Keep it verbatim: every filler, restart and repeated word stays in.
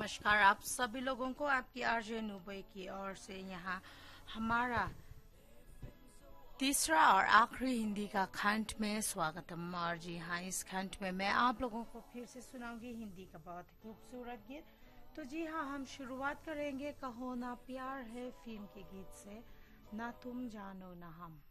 नमस्कार आप सभी लोगों को आपकी आरजे नुबई की ओर से यहाँ हमारा तीसरा और आखिरी हिंदी का खंड में स्वागतम। और जी हाँ, इस खंड में मैं आप लोगों को फिर से सुनाऊंगी हिंदी का बहुत ही खूबसूरत गीत। तो जी हाँ, हम शुरुआत करेंगे कहो ना प्यार है फिल्म के गीत से, ना तुम जानो ना हम।